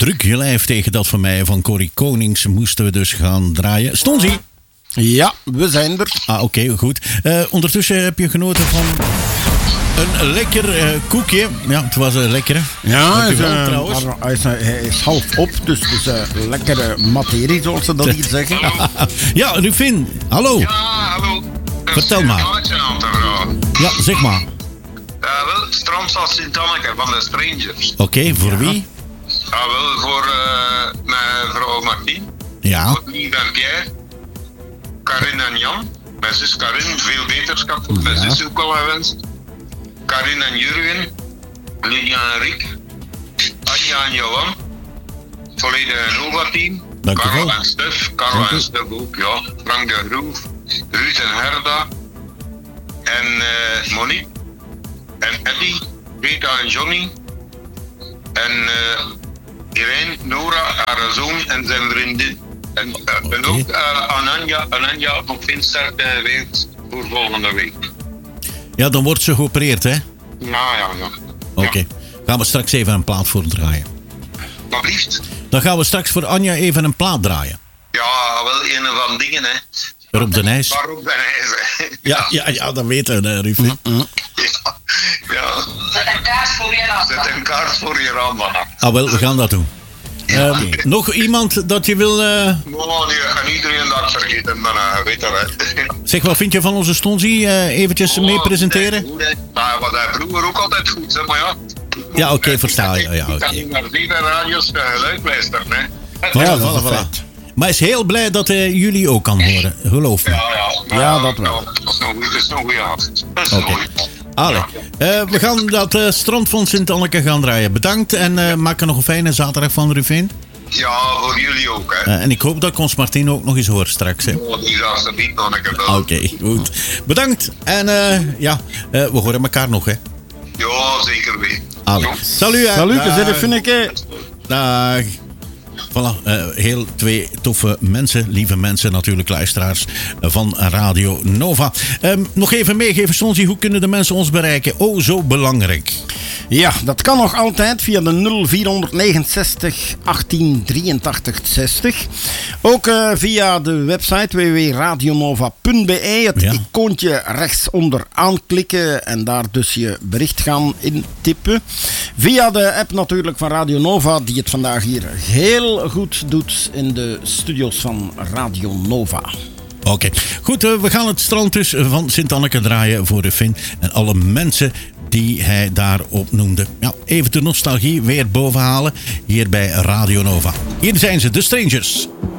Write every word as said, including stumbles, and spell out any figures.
Druk je lijf tegen dat van mij van Corrie Konings moesten we dus gaan draaien. Stonzie? Ja, we zijn er. Ah, oké, okay, goed. Uh, ondertussen heb je genoten van een lekker uh, koekje. Ja, het was een uh, lekkere. Ja, hij is, uh, trouwens. Hij, is, uh, hij is half op, dus het is uh, lekkere materie, zoals ze dat hier zeggen. Ja, Rufin, hallo. Ja, hallo. Vertel maar. Ja, zeg maar. Ja, wel, Strandstad Sint-Anneke van de Strangers. Oké, okay, voor ja. wie? Ja, wel, voor uh, mijn vrouw Martien. Ja. Yves en Pierre. Karin en Jan. Mijn zus Karin, veel beterschap voor mijn ja. zus ook al gewenst. Karin en Jurgen. Lydia en Rick. Anja en Johan. Volledige Nova-team. Karel en Stef. Karel en Stef ook, ja. Frank de Groef. Ruud en Herda. En uh, Monique. En Eddie. Rita en Johnny. En uh, Irene, Nora, haar zoon en zijn vriendin. En, uh, okay. en ook uh, Ananja, Ananja nog veel sterkte geweest voor volgende week. Ja, dan wordt ze geopereerd, hè? Ja, ja, ja. Oké. Okay. Ja. Gaan we straks even een plaat voor draaien. Wat liefst? Dan gaan we straks voor Anja even een plaat draaien. Ja, wel een van dingen, hè. Waarop de ijs. Waarop de ijs, hè. Ja, ja, ja, dat weten we, Rufin. Ja. ja. Zet een kaart voor je raam. Zet een kaart voor je raam vanaf. Ah, wel, we gaan dat doen. Ja, um, okay. Nog iemand dat je wil... Uh... Oh, nee, en iedereen dat ik vergeten, maar uh, weet dat, hè. Zeg, wat vind je van onze Stonzie? Uh, eventjes oh, mee presenteren? Goed, hè. Maar wat hij vroeger ook altijd goed, zeg maar ja. Ja, oké, okay, versta je. Ja, ik kan niet naar zeven radio's uh, geluid luisteren, hè. Ja, voilà, voilà. Maar hij is heel blij dat hij uh, jullie ook kan horen, geloof me. Ja, ja. Ja, ja dat wel. Dat is nog goed, dat is nog goed, ja. Oké. Okay. Allee, uh, we gaan dat uh, strand van Sint-Anneke gaan draaien. Bedankt en uh, maak er nog een fijne zaterdag van, Rufin. Ja, voor jullie ook, hè. Uh, en ik hoop dat ik ons Martien ook nog eens hoor straks, hè. Oh, die zal ze niet nog een keer. Oké, okay, goed. Bedankt. En uh, ja, uh, we horen elkaar nog, hè. Ja, zeker weten. Allee. Salut, hè. Salut, gezegd Finneke. Dag. Voilà, uh, heel twee toffe mensen, lieve mensen natuurlijk, luisteraars van Radio Nova. Um, nog even meegeven, Stonzie, hoe kunnen de mensen ons bereiken? Oh, zo belangrijk. Ja, dat kan nog altijd via de nul vier negenenzestig achttien drieëntachtig zestig. Ook uh, via de website w w w punt radionova punt b e. Het ja. icoontje rechtsonder aanklikken en daar dus je bericht gaan intippen. Via de app natuurlijk van Radio Nova, die het vandaag hier heel goed doet in de studio's van Radio Nova. Oké, okay. Goed, uh, we gaan het strand dus van Sint-Anneke draaien voor Rufin en alle mensen die hij daar opnoemde. Ja, even de nostalgie weer bovenhalen hier bij Radio Nova. Hier zijn ze, de Strangers.